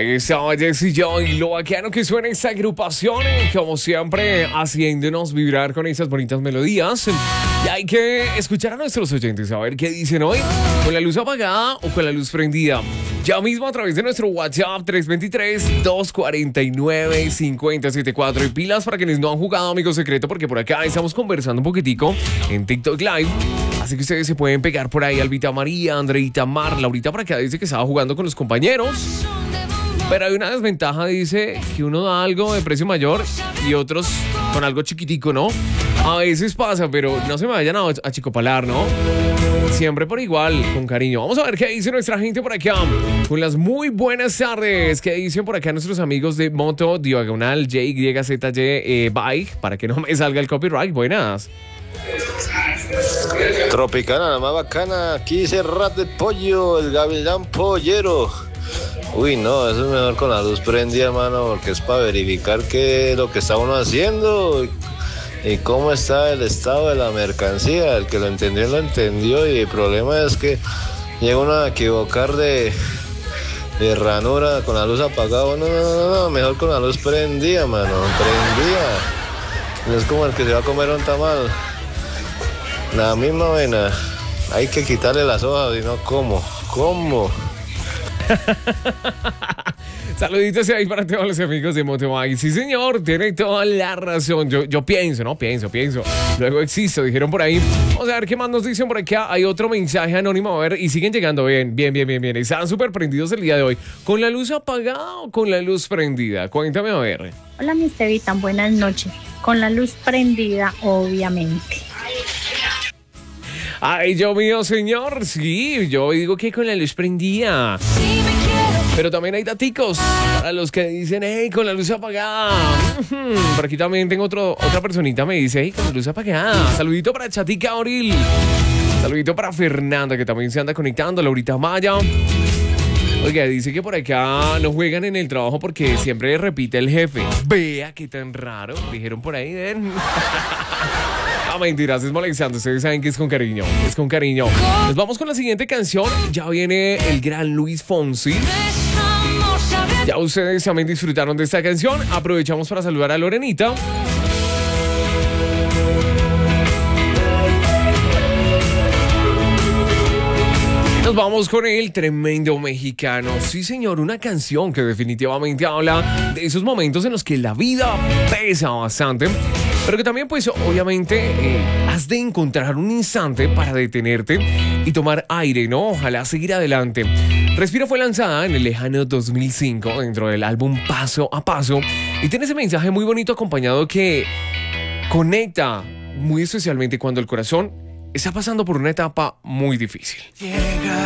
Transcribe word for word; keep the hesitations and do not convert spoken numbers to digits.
Ahí estaba Jesse Joy, lo bacano que suena esta agrupación, como siempre, haciéndonos vibrar con esas bonitas melodías. Y hay que escuchar a nuestros oyentes, a ver qué dicen hoy, con la luz apagada o con la luz prendida. Ya mismo a través de nuestro WhatsApp tres dos tres, dos cuatro nueve, cinco cero siete cuatro. Y pilas para quienes no han jugado Amigo Secreto, porque por acá estamos conversando un poquitico en TikTok Live. Así que ustedes se pueden pegar por ahí. Albita María, Andreita Mar, Laurita por acá dice que estaba jugando con los compañeros. Pero hay una desventaja, dice, que uno da algo de precio mayor y otros con algo chiquitico, ¿no? A veces pasa, pero no se me vayan a achicopalar, ¿no? Siempre por igual, con cariño. Vamos a ver qué dice nuestra gente por acá. Con las muy buenas tardes. ¿Qué dicen por acá nuestros amigos de Moto Diagonal J Y Z Y eh, Bike? Para que no me salga el copyright. Buenas. Tropicana, la más bacana. Aquí dice Rat de Pollo, el gavilán pollero. Uy, no, eso es mejor con la luz prendida, hermano, porque es para verificar qué es lo que está uno haciendo y, y cómo está el estado de la mercancía. El que lo entendió, lo entendió, y el problema es que llega uno a equivocar de, de ranura con la luz apagada. No, no, no, no, mejor con la luz prendida, mano, prendida. No es como el que se va a comer un tamal. La misma vena, hay que quitarle las hojas, y no, ¿cómo? ¿Cómo? Saluditos ahí para todos los amigos de Motobike. Sí, señor, tiene toda la razón. Yo, yo pienso, ¿no? Pienso, pienso. Luego existo, dijeron por ahí. Vamos a ver qué más nos dicen por acá. Hay otro mensaje anónimo, a ver, y siguen llegando bien, bien, bien, bien, bien. Están súper prendidos el día de hoy. ¿Con la luz apagada o con la luz prendida? Cuéntame, a ver. Hola, mister Vitan, buenas noches. Con la luz prendida, obviamente. Ay, yo mío, señor. Sí, yo digo que con la luz prendida. Pero también hay daticos para los que dicen, hey, con la luz apagada. Por aquí también tengo otro, otra personita me dice, hey, con la luz apagada. Saludito para Chatica Oril. Saludito para Fernanda, que también se anda conectando. Laurita Maya. Oiga, dice que por acá no juegan en el trabajo porque siempre repite el jefe. Vea qué tan raro. Dijeron por ahí, ven. Ah, mentiras, es molestando. Ustedes saben que es con cariño. Es con cariño. Nos vamos con la siguiente canción. Ya viene el gran Luis Fonsi. Ya ustedes también disfrutaron de esta canción. Aprovechamos para saludar a Lorenita. Nos vamos con el tremendo mexicano. Sí, señor, una canción que definitivamente habla de esos momentos en los que la vida pesa bastante, pero que también, pues, obviamente, eh, has de encontrar un instante para detenerte y tomar aire, ¿no? Ojalá seguir adelante. Respira fue lanzada en el lejano dos mil cinco dentro del álbum Paso a Paso y tiene ese mensaje muy bonito acompañado que conecta muy especialmente cuando el corazón está pasando por una etapa muy difícil. Llega